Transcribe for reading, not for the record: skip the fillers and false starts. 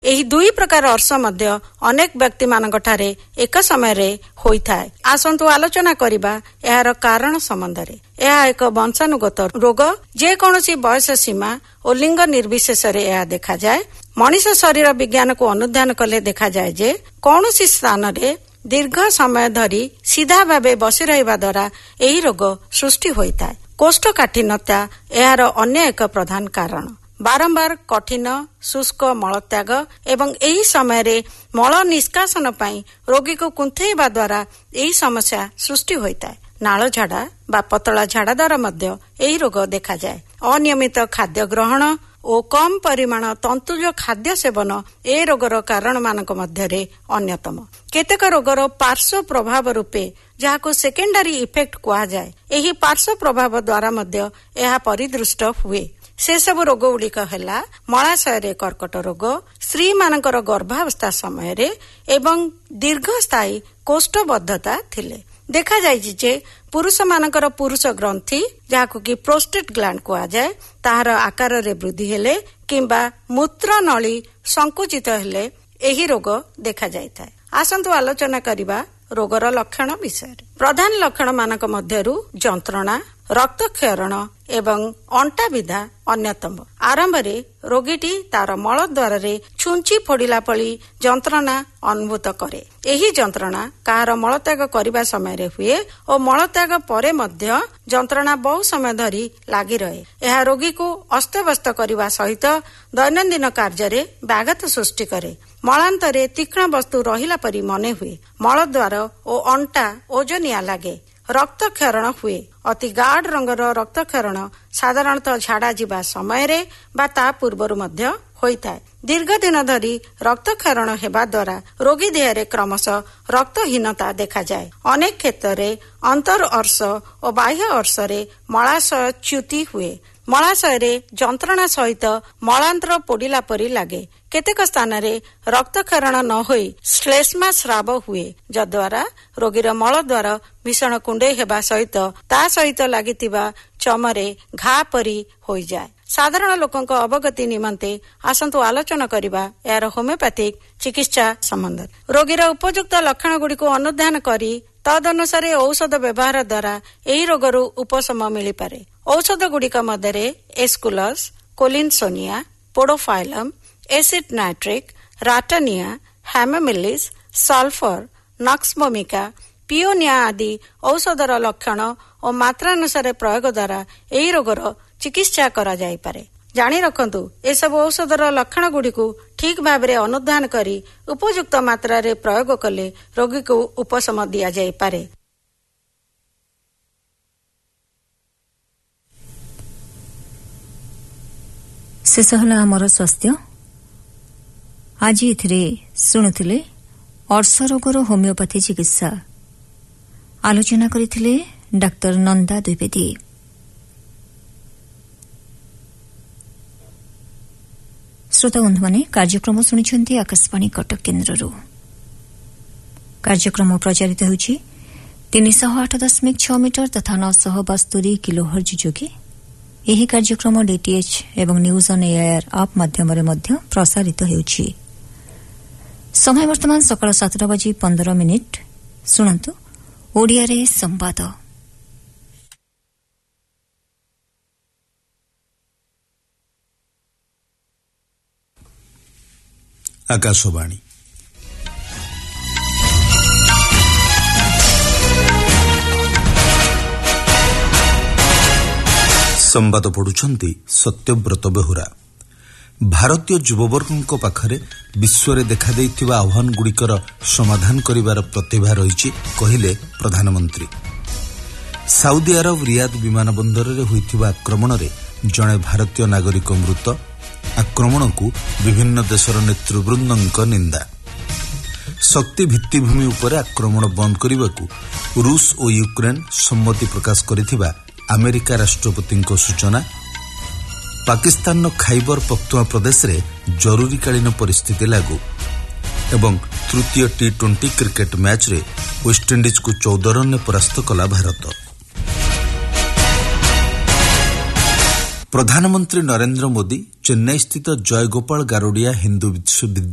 ଏହି ଦୁଇ ପ୍ରକାର ଅର୍ଶ ମଧ୍ୟ ଅନେକ ବ୍ୟକ୍ତିମାନଙ୍କଠାରେ ଏକ ସମୟରେ ହୋଇଥାଏ। ଆସନ୍ତୁ ଆଲୋଚନା କରିବା ଏହାର କାରଣ ସମ୍ବନ୍ଧରେ। ଏହା ଏକ ବଂଶାନୁଗତ ରୋଗ। ଯେକୌଣସି ବୟସ ସୀମା ଓ ଲିଙ୍ଗ ନିର୍ବିଶେଷରେ ଏହା ଦେଖାଯାଏ। ମଣିଷ ଶରୀର ବିଜ୍ଞାନକୁ ଅନୁଧ୍ୟାନ କଲେ ଦେଖାଯାଏ ଯେ କୌଣସି ସ୍ଥାନରେ ଦୀର୍ଘ ସମୟ ଧରି ସିଧା ଭାବେ ବସି ରହିବା ଦ୍ୱାରା ଏହି ରୋଗ ସୃଷ୍ଟି ହୋଇଥାଏ। କୋଷ୍ଠକାଠିନ୍ୟତା ଏହାର ଅନ୍ୟ ଏକ ପ୍ରଧାନ କାରଣ। ବାରମ୍ବାର କଠିନ ଶୁଷ୍କ ମଳତ୍ୟାଗ ଏବଂ ଏହି ସମୟରେ ମଳ ନିଷ୍କାସନ ପାଇଁ ରୋଗୀକୁ କୁନ୍ଥେଇବା ଦ୍ୱାରା ଏହି ସମସ୍ୟା ସୃଷ୍ଟି ହୋଇଥାଏ। ନାଳ ଝାଡ଼ା ବା ପତଳା ଝାଡ଼ା ଦ୍ୱାରା ମଧ୍ୟ ଏହି ରୋଗ ଦେଖାଯାଏ। ଅନିୟମିତ ଖାଦ୍ୟ ଗ୍ରହଣ ଓ କମ୍ ପରିମାଣ ତନ୍ତୁଜ ଖାଦ୍ୟ ସେବନ ଏ ରୋଗର କାରଣମାନଙ୍କ ମଧ୍ୟରେ ଅନ୍ୟତମ। କେତେକ ରୋଗର ପାର୍ଶ୍ୱ ପ୍ରଭାବ ରୂପେ ଯାହାକୁ ସେକେଣ୍ଡାରୀ ଇଫେକ୍ଟ କୁହାଯାଏ, ଏହି ପାର୍ଶ୍ୱ ପ୍ରଭାବ ଦ୍ୱାରା ମଧ୍ୟ ଏହା ପରିଦୃଷ୍ଟ ହୁଏ। ସେସବୁ ରୋଗ ଗୁଡ଼ିକ ହେଲା ମଳାଶୟରେ କର୍କଟ ରୋଗ, ସ୍ତ୍ରୀମାନଙ୍କର ଗର୍ଭାବସ୍ଥା ସମୟରେ ଏବଂ ଦୀର୍ଘସ୍ଥାୟୀ କୋଷ୍ଠବଦ୍ଧତା ଥିଲେ। ଦେଖାଯାଇଛି ଯେ ପୁରୁଷମାନଙ୍କର ପୁରୁଷ ଗ୍ରନ୍ଥି ଯାହାକୁ କି ପ୍ରୋଷ୍ଟେଟ୍ ଗ୍ଲାଣ୍ଡ କୁହାଯାଏ, ତାହାର ଆକାରରେ ବୃଦ୍ଧି ହେଲେ କିମ୍ବା ମୂତ୍ରନଳୀ ସଂକୁଚିତ ହେଲେ ଏହି ରୋଗ ଦେଖାଯାଇଥାଏ। ଆସନ୍ତୁ ଆଲୋଚନା କରିବା ରୋଗର ଲକ୍ଷଣ ବିଷୟରେ। ପ୍ରଧାନ ଲକ୍ଷଣ ମାନଙ୍କ ମଧ୍ୟରୁ ଯନ୍ତ୍ରଣା, ରକ୍ତକ୍ଷରଣ ଏବଂ ଅଣ୍ଟା ବିନ୍ଧା ଅନ୍ୟତମ। ଆରମ୍ଭରେ ରୋଗୀଟି ତାର ମଳଦ୍ୱାରରେ ଛୁଞ୍ଚି ଫୋଡ଼ିଲା ଭଳି ଯନ୍ତ୍ରଣା ଅନୁଭୂତ କରେ। ଏହି ଯନ୍ତ୍ରଣା କାହାର ମଳତ୍ୟାଗ କରିବା ସମୟରେ ହୁଏ ଓ ମଳତ୍ୟାଗ ପରେ ମଧ୍ୟ ଯନ୍ତ୍ରଣା ବହୁ ସମୟ ଧରି ଲାଗି ରହେ। ଏହା ରୋଗୀକୁ ଅସ୍ତବ୍ୟସ୍ତ କରିବା ସହିତ ଦୈନନ୍ଦିନ କାର୍ଯ୍ୟରେ ବ୍ୟାଘାତ ସୃଷ୍ଟି କରେ। ମଳାନ୍ତରେ ତୀକ୍ଷ୍ଣ ବସ୍ତୁ ରହିଲା ପରି ମନେ ହୁଏ। ମଳଦ୍ୱାର ଓ ଅଣ୍ଟା ଓଜନିଆ ଲାଗେ। ରକ୍ତକ୍ଷରଣ ହୁଏ। ଅତି ଗାଢ଼ ରଙ୍ଗର ରକ୍ତକ୍ଷରଣ ସାଧାରଣତଃ ଝାଡ଼ା ଯିବା ସମୟରେ ବା ତା ପୂର୍ବରୁ ମଧ୍ୟ ହୋଇଥାଏ। ଦୀର୍ଘ ଦିନ ଧରି ରକ୍ତକ୍ଷରଣ ହେବା ଦ୍ୱାରା ରୋଗୀ ଦେହରେ କ୍ରମଶଃ ରକ୍ତହୀନତା ଦେଖାଯାଏ। ଅନେକ କ୍ଷେତ୍ରରେ ଅନ୍ତର ଅର୍ଶ ଓ ବାହ୍ୟ ଅର୍ଶରେ ମଳାଶୟ ଚ୍ୟୁତି ହୁଏ। ମଳାଶୟରେ ଯନ୍ତ୍ରଣା ସହିତ ମଳାନ୍ତ୍ର ପୋଡ଼ିଲା ପରି ଲାଗେ। କେତେକ ସ୍ଥାନରେ ରକ୍ତକ୍ଷରଣ ନ ହୋଇ ଶ୍ଳେଷ୍ମା ସ୍ରାବ ହୁଏ, ଯଦ୍ୱାରା ରୋଗୀର ମଳଦ୍ୱାର ଭୀଷଣ କୁଣ୍ଡେଇ ହେବା ସହିତ ତା ସହିତ ଲାଗିଥିବା ଚମରେ ଘା ପରି ହୋଇଯାଏ। ସାଧାରଣ ଲୋକଙ୍କ ଅବଗତି ନିମନ୍ତେ ଆସନ୍ତୁ ଆଲୋଚନା କରିବା ଏହାର ହୋମିଓପାଥିକ ଚିକିତ୍ସା ସମ୍ବନ୍ଧରେ। ରୋଗୀର ଉପଯୁକ୍ତ ଲକ୍ଷଣ ଗୁଡ଼ିକୁ ଅନୁଧ୍ୟାନ କରି ତଦନୁସାରେ ଔଷଧ ବ୍ୟବହାର ଦ୍ୱାରା ଏହି ରୋଗରୁ ଉପଶମ ମିଳିପାରେ। ଔଷଧ ଗୁଡ଼ିକ ମଧ୍ୟରେ ଏସ୍କୁଲସ୍, କୋଲିନସୋନିଆ, ପୋଡୋଫାଇଲମ୍, ଏସିଡ୍ ନାଇଟ୍ରିକ୍, ରାଟନିଆ, ହାମୋମିଲିସ୍, ସଲଫର, ନକ୍ସଭୋମିକା, ପିଓନିଆ ଆଦି ଔଷଧର ଲକ୍ଷଣ ଓ ମାତ୍ରାନୁସାରେ ପ୍ରୟୋଗ ଦ୍ୱାରା ଏହି ରୋଗର ଚିକିତ୍ସା କରାଯାଇପାରେ। ଜାଣି ରଖନ୍ତୁ, ଏସବୁ ଔଷଧର ଲକ୍ଷଣ ଗୁଡ଼ିକୁ ଠିକ୍ ଭାବରେ ଅନୁଧ୍ୟାନ କରି ଉପଯୁକ୍ତ ମାତ୍ରାରେ ପ୍ରୟୋଗ କଲେ ରୋଗୀକୁ ଉପଶମ ଦିଆଯାଇପାରେ। ଶେଷ ହେଲା ଆମର ସ୍ୱାସ୍ଥ୍ୟ। ଆଜି ଏଥିରେ ଶୁଣୁଥିଲେ ଅର୍ଶ ରୋଗର ହୋମିଓପାଥି ଚିକିତ୍ସା। ଆଲୋଚନା କରିଥିଲେ ଡାକ୍ତର ନନ୍ଦା ଦ୍ୱିବେଦୀ। ଶ୍ରୋତାବନ୍ଧୁମାନେ କାର୍ଯ୍ୟକ୍ରମ ଶୁଣିଛନ୍ତି ଆକାଶବାଣୀ କଟକ କେନ୍ଦ୍ରରୁ। କାର୍ଯ୍ୟକ୍ରମ ପ୍ରଚାରିତ ହେଉଛି 308.6 ମିଟର ତଥା 972 କିଲୋହର୍ଜ ଯୋଗେ। ଏହି କାର୍ଯ୍ୟକ୍ରମ ଡିଟିଏଚ୍ ଏବଂ ନ୍ୟୁଜ୍ ଅନ୍ ଏଆଇଆର୍ ଆପ୍ ମାଧ୍ୟମରେ ମଧ୍ୟ ପ୍ରସାରିତ ହେଉଛି। ସମୟ ବର୍ତ୍ତମାନ ସକାଳ 7:15। ଶୁଣନ୍ତୁ ଓଡ଼ିଆରେ ସମ୍ବାଦ। ଆକାଶବାଣୀ ସମ୍ବାଦ ପଢୁଛନ୍ତି ସତ୍ୟବ୍ରତ ବେହୁରା। ଭାରତୀୟ ଯୁବବର୍ଗଙ୍କ ପାଖରେ ବିଶ୍ୱରେ ଦେଖାଦେଇଥିବା ଆହ୍ୱାନଗୁଡ଼ିକର ସମାଧାନ କରିବାର ପ୍ରତିଭା ରହିଛି କହିଲେ ପ୍ରଧାନମନ୍ତ୍ରୀ। ସାଉଦି ଆରବ ରିୟାଦ ବିମାନ ବନ୍ଦରରେ ହୋଇଥିବା ଆକ୍ରମଣରେ ଜଣେ ଭାରତୀୟ ନାଗରିକ ମୃତ। ଆକ୍ରମଣକୁ ବିଭିନ୍ନ ଦେଶର ନେତୃବୃନ୍ଦଙ୍କ ନିନ୍ଦା। ଶକ୍ତି ଭିତ୍ତିଭୂମି ଉପରେ ଆକ୍ରମଣ ବନ୍ଦ କରିବାକୁ ରୁଷ ଓ ୟୁକ୍ରେନ୍ ସମ୍ମତି ପ୍ରକାଶ କରିଥିବା ଆମେରିକା ରାଷ୍ଟ୍ରପତିଙ୍କ ସୂଚନା। ପାକିସ୍ତାନର ଖାଇବର ପଖ୍ତୁଆ ପ୍ରଦେଶରେ ଜରୁରୀକାଳୀନ ପରିସ୍ଥିତି ଲାଗୁ। ଏବଂ ତୃତୀୟ ଟି-20 କ୍ରିକେଟ ମ୍ୟାଚ୍ରେ ୱେଷ୍ଟଇଣ୍ଡିଜ୍କୁ 14 ରନ୍ରେ ପରାସ୍ତ କଲା ଭାରତ। ପ୍ରଧାନମନ୍ତ୍ରୀ ନରେନ୍ଦ୍ର ମୋଦି ଚେନ୍ନାଇସ୍ଥିତ ଜୟଗୋପାଳ ଗାରୋଡିଆ ହିନ୍ଦୁ ବିଶ୍ୱବିଦ୍ୟାଳୟ